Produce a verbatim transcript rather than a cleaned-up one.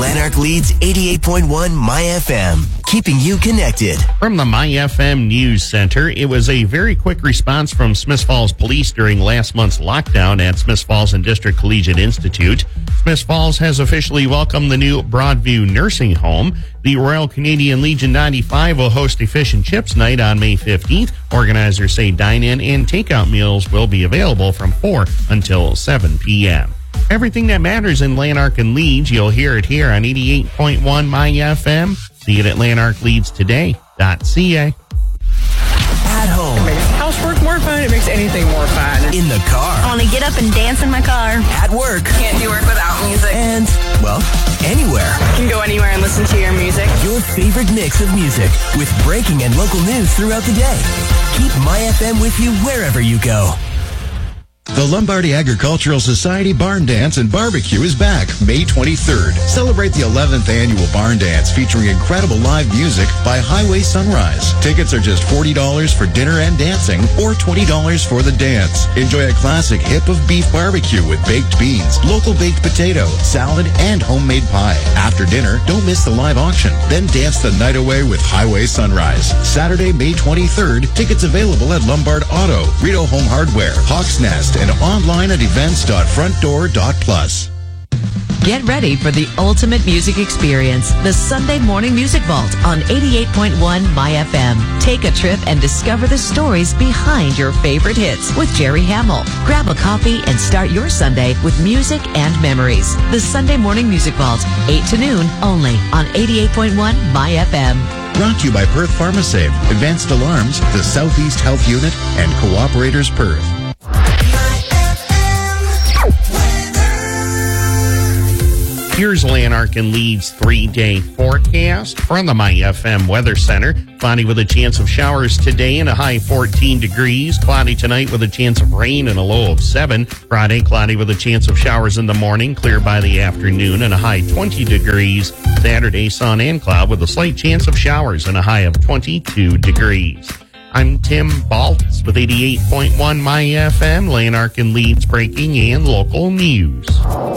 Lanark Leeds eighty-eight point one My F M, keeping you connected. From the My F M News Center, it was a very quick response from Smiths Falls Police during last month's lockdown at Smiths Falls and District Collegiate Institute. Smiths Falls has officially welcomed the new Broadview Nursing Home. The Royal Canadian Legion ninety-five will host a fish and chips night on May fifteenth. Organizers say dine-in and takeout meals will be available from four until seven p.m. Everything that matters in Lanark and Leeds, you'll hear it here on eighty-eight point one My F M. See it at lanark leeds today dot c a. At home. It makes housework more fun. It makes anything more fun. In the car. I want to get up and dance in my car. At work. Can't do work without music. And, well, anywhere. I can go anywhere and listen to your music. Your favorite mix of music with breaking and local news throughout the day. Keep My F M with you wherever you go. The Lombardy Agricultural Society Barn Dance and Barbecue is back May twenty-third. Celebrate the eleventh annual Barn Dance featuring incredible live music by Highway Sunrise. Tickets are just forty dollars for dinner and dancing or twenty dollars for the dance. Enjoy a classic hip of beef barbecue with baked beans, local baked potato, salad, and homemade pie. After dinner, don't miss the live auction. Then dance the night away with Highway Sunrise. Saturday, May twenty-third. Tickets available at Lombard Auto, Rito Home Hardware, Hawks Nest, and online at events dot front door dot plus. Get ready for the ultimate music experience, the Sunday Morning Music Vault on eighty-eight point one My F M. Take a trip and discover the stories behind your favorite hits with Jerry Hamill. Grab a coffee and start your Sunday with music and memories. The Sunday Morning Music Vault, eight to noon, only on eighty-eight point one My F M. Brought to you by Perth PharmaSave, Advanced Alarms, the Southeast Health Unit, and Cooperators Perth. Here's Lanark and Leeds three-day forecast from the My F M Weather Center. Cloudy with a chance of showers today and a high fourteen degrees. Cloudy tonight with a chance of rain and a low of seven. Friday, cloudy with a chance of showers in the morning, clear by the afternoon and a high twenty degrees. Saturday, sun and cloud with a slight chance of showers and a high of twenty-two degrees. I'm Tim Baltz with eighty-eight point one My F M, Lanark and Leeds breaking and local news.